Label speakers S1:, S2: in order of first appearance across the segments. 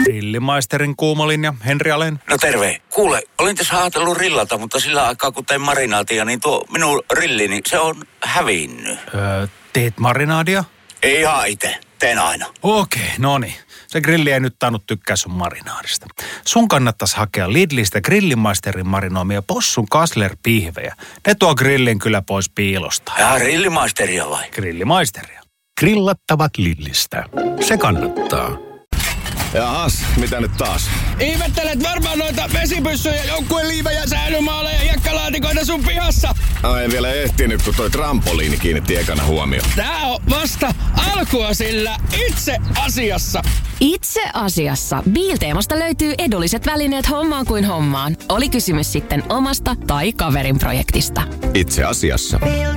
S1: Grillimaisterin kuumolinja, Henri Alen.
S2: No terve. Kuule, olin tässä ajatellut rillata, mutta sillä aikaa kun tein marinaatia, niin tuo minun rillini, se on hävinnyt.
S1: Teet marinaadia?
S2: Ei ihan itse, teen aina.
S1: Okei, no niin. Se grilli ei nyt tainnut tykkää sun marinaadista. Sun kannattaisi hakea Lidlistä Grillimaisterin marinoimia possun Kassler-pihvejä. Ne tuo grillin kyllä pois piilosta.
S2: Ja Grillimaisteria vai?
S1: Grillimaisteria.
S3: Grillattavat Lidlistä. Se kannattaa.
S4: Jahas, mitä nyt taas?
S5: Ihmettelet varmaan noita vesipyssyjä, joukkueliivejä, säilymaaleja ja jakkalaatikoita sun pihassa.
S4: En vielä ehtinyt, kun toi trampoliini kiinnitti ekana huomioon.
S5: Tää on vasta alkua sillä itse asiassa.
S6: Itse asiassa Biilteemasta löytyy edulliset välineet hommaan kuin hommaan. Oli kysymys sitten omasta tai kaverin projektista.
S4: Itse asiassa.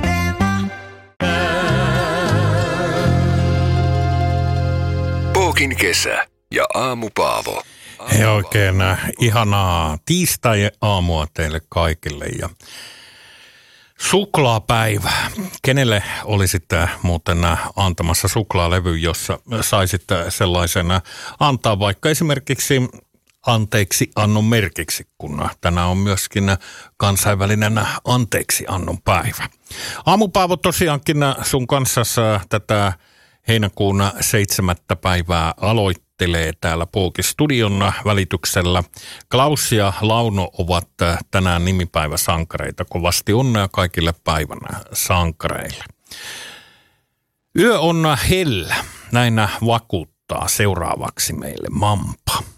S3: Pookin kesä ja Aamu Paavo.
S7: Ja oikein ihanaa tiistai-aamua teille kaikille ja suklaapäivää. Kenelle olisitte muuten antamassa suklaalevy, jossa saisitte sellaisen antaa vaikka esimerkiksi anteeksi annon merkiksi, kun tänään on myöskin kansainvälinen anteeksi annon päivä. Aamu Paavo tosiaankin sun kanssasi tätä heinäkuun 7. päivää aloittelee täällä Pooki-studion välityksellä. Klaus ja Launo ovat tänään nimipäiväsankareita. Kovasti onnea kaikille päivän sankareille. Yö on hellä, näin vakuuttaa seuraavaksi meille Mampa.